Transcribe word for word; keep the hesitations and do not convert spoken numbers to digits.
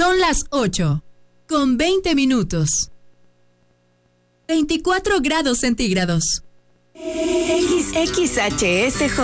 Son las ocho, con veinte minutos. veinticuatro grados centígrados. X X H S J.